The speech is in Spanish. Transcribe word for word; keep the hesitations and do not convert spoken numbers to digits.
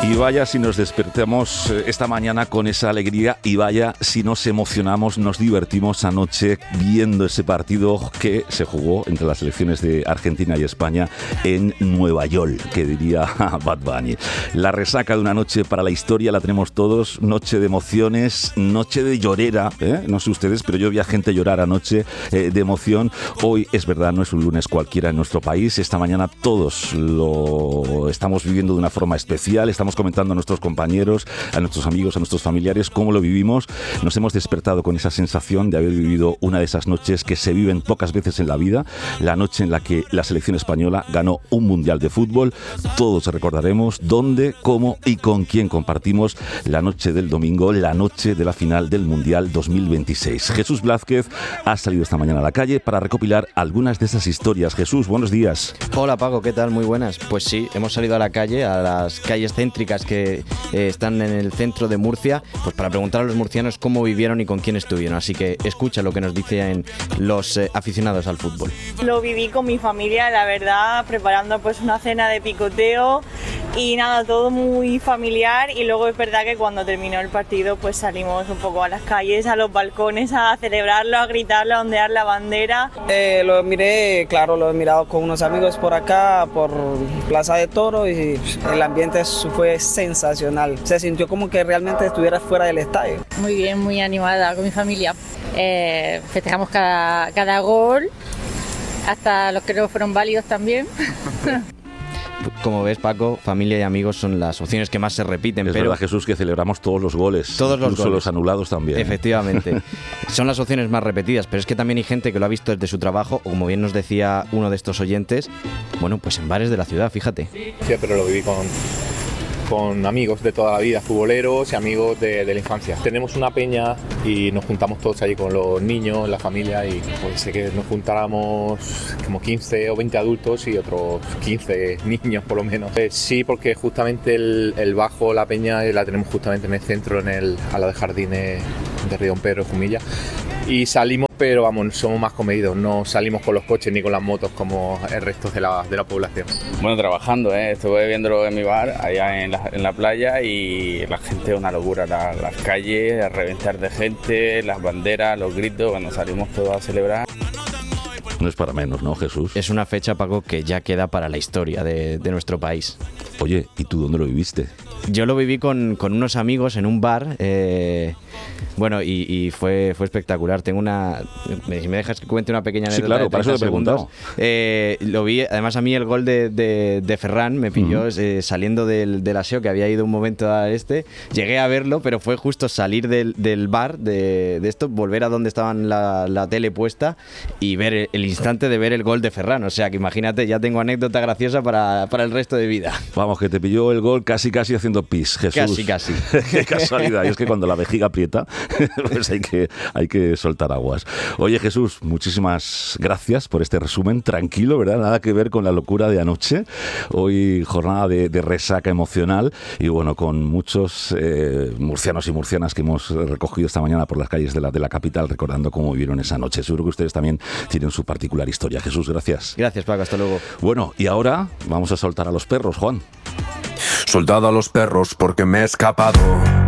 Y vaya si nos despertamos esta mañana con esa alegría y vaya si nos emocionamos, nos divertimos anoche viendo ese partido que se jugó entre las selecciones de Argentina y España en Nueva York, que diría Bad Bunny. La resaca de una noche para la historia la tenemos todos, noche de emociones, noche de llorera, ¿eh? No sé ustedes, pero yo vi a gente llorar anoche eh, de emoción. Hoy es verdad, no es un lunes cualquiera en nuestro país, esta mañana todos lo estamos viviendo de una forma especial, estamos comentando a nuestros compañeros, a nuestros amigos, a nuestros familiares cómo lo vivimos. Nos hemos despertado con esa sensación de haber vivido una de esas noches que se viven pocas veces en la vida, la noche en la que la selección española ganó un mundial de fútbol. Todos recordaremos dónde, cómo y con quién compartimos la noche del domingo, la noche de la final del mundial dos mil veintiséis. Jesús Blázquez ha salido esta mañana a la calle para recopilar algunas de esas historias. Jesús, buenos días. Hola Paco, ¿qué tal? Muy buenas. Pues sí, hemos salido a la calle, a las calles céntricas que eh, están en el centro de Murcia, pues para preguntar a los murcianos cómo vivieron y con quién estuvieron. Así que escucha lo que nos dicen los eh, aficionados al fútbol. Lo viví con mi familia, la verdad, preparando pues una cena de picoteo y nada, todo muy familiar. Y luego es verdad que cuando terminó el partido pues salimos un poco a las calles, a los balcones a celebrarlo, a gritarlo, a ondear la bandera. Eh, lo miré, claro, lo he mirado con unos amigos por acá, por Plaza de Toro, y el ambiente fue sensacional. Se sintió como que realmente estuviera fuera del estadio. Muy bien, muy animada con mi familia. Eh, festejamos cada, cada gol, hasta los que no fueron válidos también. Como ves, Paco, familia y amigos son las opciones que más se repiten. Es pero verdad, Jesús, que celebramos todos los goles, todos los incluso goles. los anulados también. Efectivamente. Son las opciones más repetidas, pero es que también hay gente que lo ha visto desde su trabajo, o como bien nos decía uno de estos oyentes, bueno, pues en bares de la ciudad, fíjate. Sí, pero lo viví con... con amigos de toda la vida, futboleros y amigos de, de la infancia. Tenemos una peña y nos juntamos todos allí con los niños, la familia, y pues sé que nos juntáramos como quince o veinte adultos y otros quince niños por lo menos. Eh, sí, porque justamente el, el bajo, la peña, la tenemos justamente en el centro, en el, a la de Jardines de Río Pedro, Jumilla. Y salimos, pero vamos, somos más comedidos, no salimos con los coches ni con las motos como el resto de la, de la población. Bueno, trabajando, ¿eh? Estuve viéndolo en mi bar, allá en la, en la playa, y la gente es una locura, la, las calles, a reventar de gente, las banderas, los gritos, cuando salimos todos a celebrar. No es para menos, ¿no, Jesús? Es una fecha, Paco, que ya queda para la historia de, de nuestro país. Oye, ¿y tú dónde lo viviste? Yo lo viví con, con unos amigos en un bar, eh, bueno, y, y fue, fue espectacular. Tengo una... Si me dejas que cuente una pequeña anécdota. Sí, claro, de para eso te he preguntado. Eh, lo vi, además a mí el gol de, de, de Ferran me pilló uh-huh. eh, saliendo del, del aseo, que había ido un momento a este. Llegué a verlo, pero fue justo salir del, del bar de, de esto, volver a donde estaban la, la tele puesta y ver el, el instante de ver el gol de Ferran. O sea, que imagínate, ya tengo anécdota graciosa para, para el resto de vida. Vamos, que te pilló el gol casi casi haciendo pis, Jesús. Casi, casi. Qué casualidad. Y es que cuando la vejiga aprieta, pues hay que, hay que soltar aguas. Oye, Jesús, muchísimas gracias por este resumen. Tranquilo, ¿verdad? Nada que ver con la locura de anoche. Hoy jornada de, de resaca emocional y bueno, con muchos eh, murcianos y murcianas que hemos recogido esta mañana por las calles de la, de la capital, recordando cómo vivieron esa noche. Seguro que ustedes también tienen su particular historia. Jesús, gracias. Gracias, Paco. Hasta luego. Bueno, y ahora vamos a soltar a los perros, Juan. Soldado a los perros porque me he escapado.